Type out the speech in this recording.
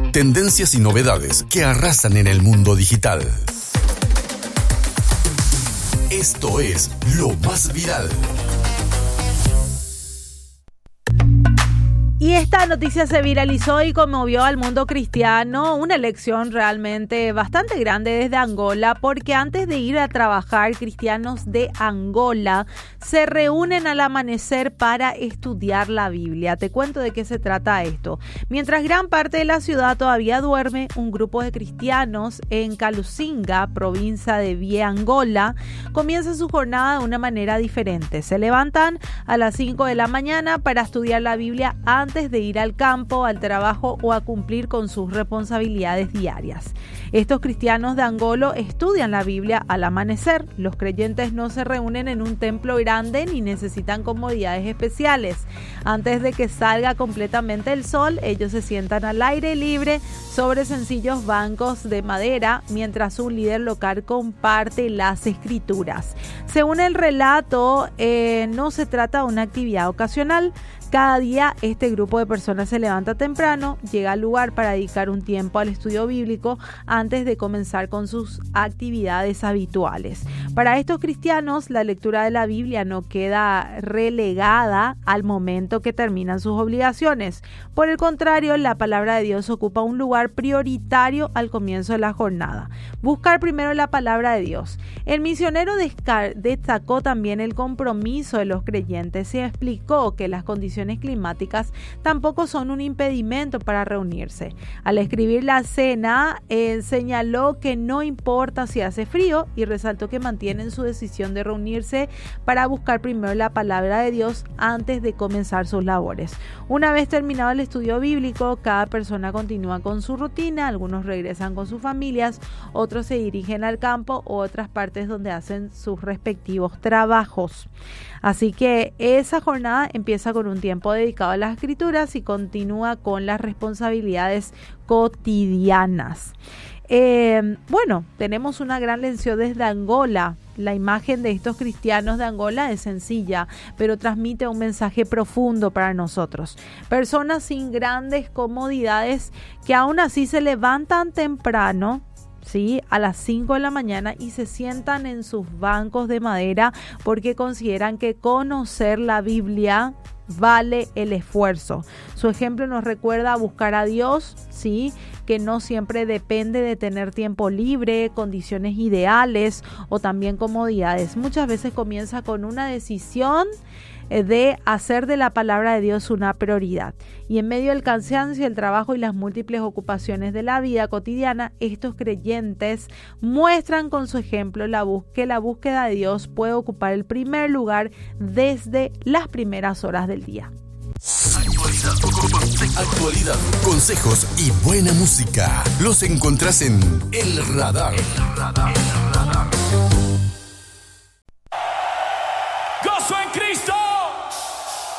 Tendencias y novedades que arrasan en el mundo digital. Esto es Lo Más Viral. Y esta noticia se viralizó y conmovió al mundo cristiano, una elección realmente bastante grande desde Angola, porque antes de ir a trabajar, cristianos de Angola se reúnen al amanecer para estudiar la Biblia. Te cuento de qué se trata esto. Mientras gran parte de la ciudad todavía duerme, un grupo de cristianos en Calucinga, provincia de Vie, Angola, comienza su jornada de una manera diferente. Se levantan a las 5 de la mañana para estudiar la Biblia antes de ir al campo, al trabajo o a cumplir con sus responsabilidades diarias. Estos cristianos de Angola estudian la Biblia al amanecer. Los creyentes no se reúnen en un templo grande ni necesitan comodidades especiales. Antes de que salga completamente el sol, ellos se sientan al aire libre sobre sencillos bancos de madera mientras un líder local comparte las escrituras. Según el relato, no se trata de una actividad ocasional. Cada día este grupo de personas se levanta temprano, llega al lugar para dedicar un tiempo al estudio bíblico antes de comenzar con sus actividades habituales. Para estos cristianos, la lectura de la Biblia no queda relegada al momento que terminan sus obligaciones. Por el contrario, la palabra de Dios ocupa un lugar prioritario al comienzo de la jornada. Buscar primero la palabra de Dios. El misionero destacó también el compromiso de los creyentes y explicó que las condiciones climáticas tampoco son un impedimento para reunirse. Al escribir la cena, señaló que no importa si hace frío y resaltó que mantienen su decisión de reunirse para buscar primero la palabra de Dios antes de comenzar sus labores. Una vez terminado el estudio bíblico, cada persona continúa con su rutina, algunos regresan con sus familias, otros se dirigen al campo u otras partes donde hacen sus respectivos trabajos. Así que esa jornada empieza con un tiempo dedicado a las escrituras y continúa con las responsabilidades cotidianas. Tenemos una gran lección desde Angola. La imagen de estos cristianos de Angola es sencilla, pero transmite un mensaje profundo para nosotros. Personas sin grandes comodidades que aún así se levantan temprano, ¿sí?, a las 5 de la mañana y se sientan en sus bancos de madera porque consideran que conocer la Biblia vale el esfuerzo. Su ejemplo nos recuerda a buscar a Dios, ¿sí?, que no siempre depende de tener tiempo libre, condiciones ideales o también comodidades. Muchas veces comienza con una decisión de hacer de la palabra de Dios una prioridad. Y en medio del cansancio, el trabajo y las múltiples ocupaciones de la vida cotidiana, estos creyentes muestran con su ejemplo que la búsqueda de Dios puede ocupar el primer lugar desde las primeras horas del día. Actualidad, consejos y buena música. Los encontrás en El Radar. ¡Gozo en Cristo!